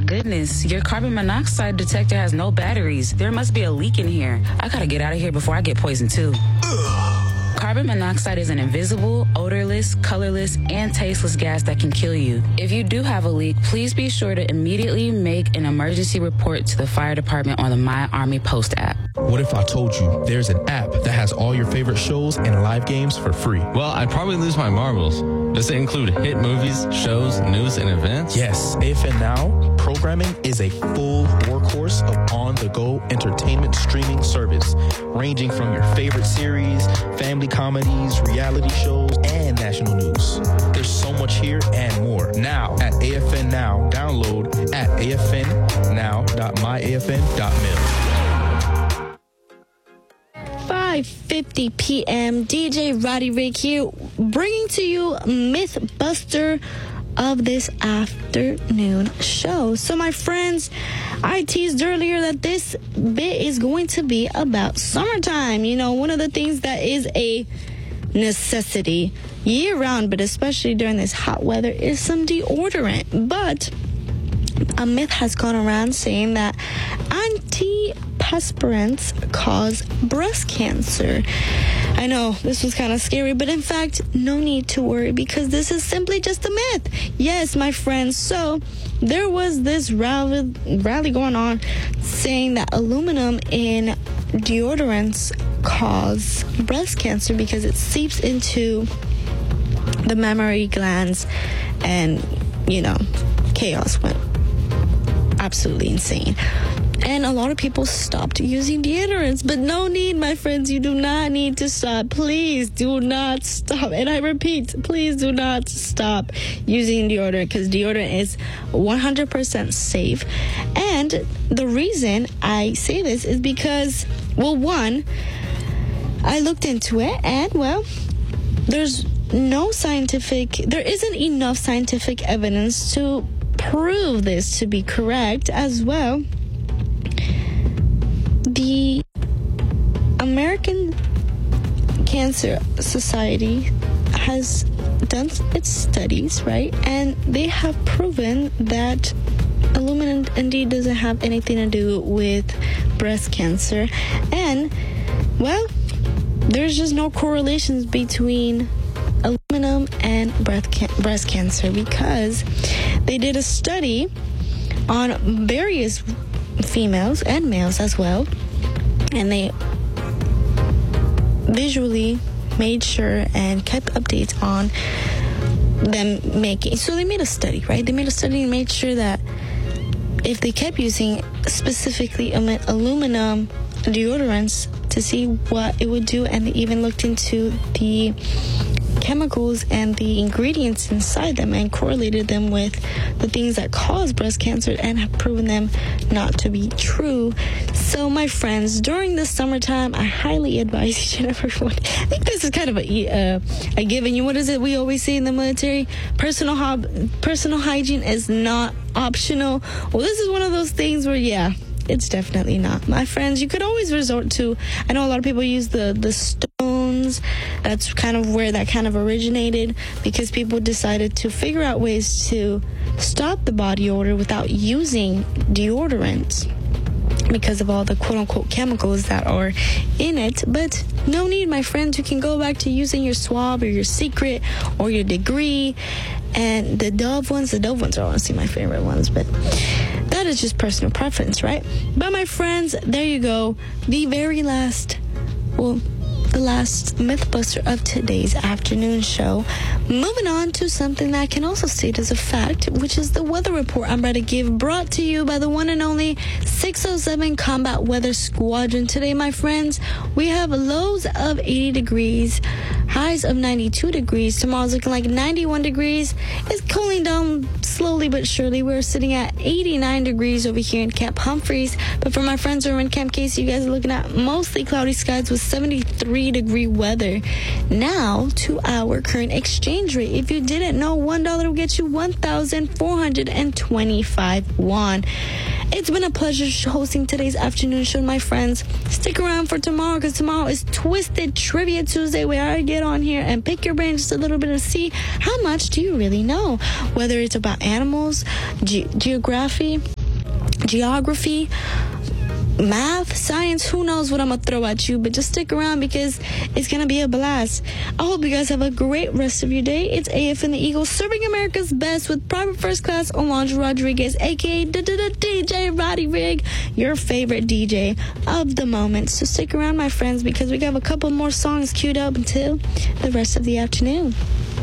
goodness, your carbon monoxide detector has no batteries. There must be a leak in here. I gotta get out of here before I get poisoned too. Carbon monoxide is an invisible, odorless, colorless, and tasteless gas that can kill you. If you do have a leak, please be sure to immediately make an emergency report to the fire department on the My Army Post app. What if I told you there's an app that has all your favorite shows and live games for free? Well, I'd probably lose my marbles. Does it include hit movies, shows, news, and events? Yes. AFN Now programming is a full workhorse of on-the-go entertainment streaming service, ranging from your favorite series, family comedies, reality shows, and national news. There's so much here and more. Now at AFN Now. Download at afnnow.myafn.mil. 5:50 p.m. DJ Roddy Rick here, bringing to you Mythbuster of this afternoon show. So my friends, I teased earlier that this bit is going to be about summertime. You know, one of the things that is a necessity year-round, but especially during this hot weather, is some deodorant. But a myth has gone around saying that antiperspirants cause breast cancer. I know this was kind of scary, but in fact, no need to worry because this is simply just a myth. Yes, my friends. So there was this rally going on saying that aluminum in deodorants cause breast cancer because it seeps into the mammary glands, and you know, chaos went absolutely insane. And a lot of people stopped using deodorants, but no need, my friends. You do not need to stop. Please do not stop. And I repeat, please do not stop using deodorant because deodorant is 100% safe. And the reason I say this is because, well, one, I looked into it and, well, there isn't enough scientific evidence to prove this to be correct. As well, the American Cancer Society has done its studies, right? And they have proven that aluminum indeed doesn't have anything to do with breast cancer. And, well, there's just no correlations between aluminum and breast cancer because they did a study on various females and males as well, and they visually made sure and kept updates on them making. So they made a study, right? They made a study and made sure that if they kept using specifically aluminum deodorants to see what it would do, and they even looked into the chemicals and the ingredients inside them and correlated them with the things that cause breast cancer and have proven them not to be true. So my friends, during the summertime, I highly advise each and every one. I think this is kind of a given. What is it we always say in the military? Personal hygiene is not optional. Well, this is one of those things where, yeah, it's definitely not. My friends, you could always resort to, I know a lot of people use the stones. That's kind of where that kind of originated because people decided to figure out ways to stop the body odor without using deodorants because of all the quote-unquote chemicals that are in it. But no need, my friends. You can go back to using your Swab or your Secret or your Degree. And the Dove ones are honestly my favorite ones, but that is just personal preference, right? But my friends, there you go. The last Mythbuster of today's afternoon show. Moving on to something that I can also state as a fact, which is the weather report I'm about to give, brought to you by the one and only 607 Combat Weather Squadron. Today, my friends, we have lows of 80 degrees, highs of 92 degrees. Tomorrow's looking like 91 degrees. It's cooling down slowly but surely. We're sitting at 89 degrees over here in Camp Humphreys. But for my friends who are in Camp Casey, you guys are looking at mostly cloudy skies with 73-degree weather. Now to our current exchange rate. If you didn't know, $1 will get you 1,425 won. It's been a pleasure hosting today's afternoon show, my friends. Stick around for tomorrow because tomorrow is Twisted Trivia Tuesday, where I get on here and pick your brain just a little bit and see how much do you really know, whether it's about animals, geography, geography, math, science, who knows what I'm gonna throw at you, but just stick around because it's gonna be a blast. I hope you guys have a great rest of your day. It's AF and the Eagles serving America's best with Private First Class Alondra Rodriguez, aka DJ Roddy Rig, your favorite DJ of the moment. So stick around, my friends, because we got a couple more songs queued up until the rest of the afternoon.